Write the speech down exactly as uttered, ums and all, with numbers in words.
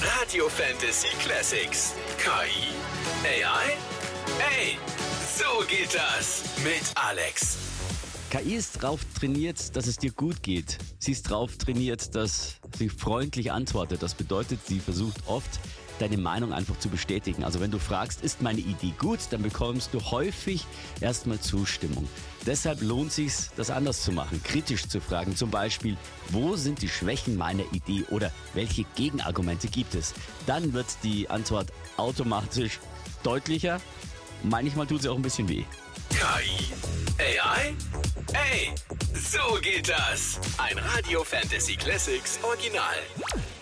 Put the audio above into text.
Radio Fantasy Classics. K I? A I? Ey, so geht das mit Alex. K I ist drauf trainiert, dass es dir gut geht. Sie ist drauf trainiert, dass sie freundlich antwortet. Das bedeutet, sie versucht oft, deine Meinung einfach zu bestätigen. Also wenn du fragst, ist meine Idee gut, dann bekommst du häufig erstmal Zustimmung. Deshalb lohnt es sich, das anders zu machen, kritisch zu fragen. Zum Beispiel, wo sind die Schwächen meiner Idee oder welche Gegenargumente gibt es? Dann wird die Antwort automatisch deutlicher. Manchmal tut sie auch ein bisschen weh. K I? A I? Ey, so geht das. Ein Radio Fantasy Classics Original.